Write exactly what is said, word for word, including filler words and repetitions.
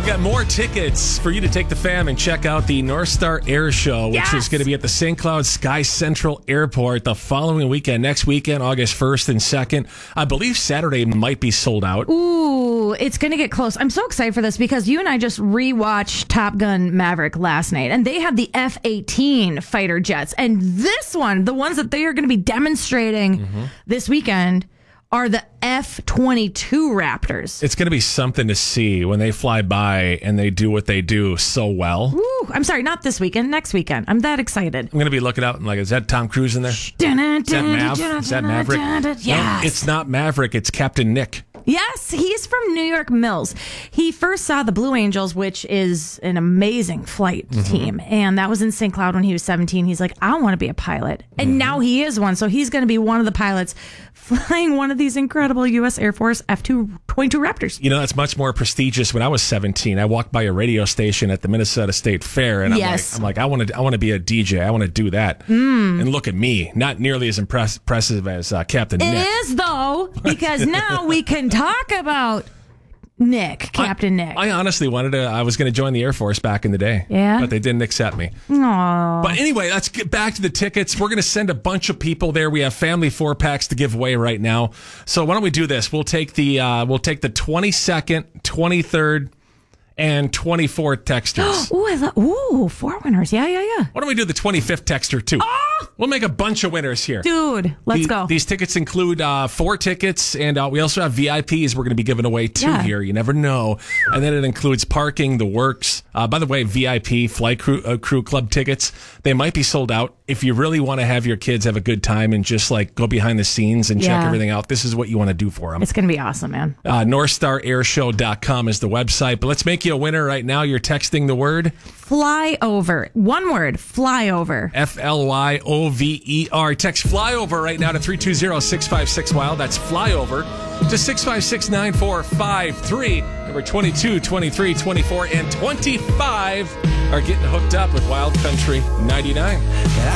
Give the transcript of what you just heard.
got more tickets for you to take the fam and check out the North Star Air Show, which Yes! is going to be at the Saint Cloud Sky Central Airport the following weekend, next weekend, August first and second. I believe Saturday might be sold out. Ooh, it's going to get close. I'm so excited for this because you and I just rewatched Top Gun Maverick last night, and they have the F eighteen fighter jets. And this one, the ones that they are going to be demonstrating mm-hmm. this weekend, are the F twenty-two Raptors. It's going to be something to see when they fly by and they do what they do so well. Ooh, I'm sorry, not this weekend, next weekend. I'm that excited. I'm going to be looking out and like, is that Tom Cruise in there? Is that Mav? Is that Maverick? Yes. No, it's not Maverick, it's Captain Nick. Yes, he's from New York Mills. He first saw the Blue Angels, which is an amazing flight mm-hmm. team. And that was in Saint Cloud when he was seventeen. He's like, I want to be a pilot. And mm-hmm. now he is one. So he's going to be one of the pilots flying one of these incredible U S Air Force F twenty-two Raptors. You know, that's much more prestigious. When I was seventeen, I walked by a radio station at the Minnesota State Fair, and I'm yes. like, I'm like, I want to, I want to be a D J. I want to do that. Mm. And look at me, not nearly as impress- impressive as uh, Captain It Nick. It is though, because now we can talk about Nick, Captain I, Nick. I honestly wanted to, I was going to join the Air Force back in the day. Yeah? But they didn't accept me. Aww. But anyway, let's get back to the tickets. We're going to send a bunch of people there. We have family four packs to give away right now. So why don't we do this? We'll take the, uh, we'll take the twenty-second, twenty-third, and twenty-fourth texters. Ooh, I love, ooh, four winners. Yeah, yeah, yeah. Why don't we do the twenty-fifth texter too? Oh! We'll make a bunch of winners here. Dude, let's the, go. These tickets include uh, four tickets, and uh, we also have V I Ps we're going to be giving away two yeah. here. You never know. And then it includes parking, the works. Uh, by the way, V I P, Flight Crew, uh, Crew Club tickets, they might be sold out. If you really want to have your kids have a good time and just like go behind the scenes and yeah. check everything out, this is what you want to do for them. It's going to be awesome, man. Uh, north star air show dot com is the website. But let's make you a winner right now. You're texting the word flyover. One word, flyover. F L Y O V E R. Text flyover right now to three two zero, six five six, W I L D. That's flyover to six five six, nine four five three. Number twenty-two, twenty-three, twenty-four, and twenty-five are getting hooked up with Wild Country ninety-nine.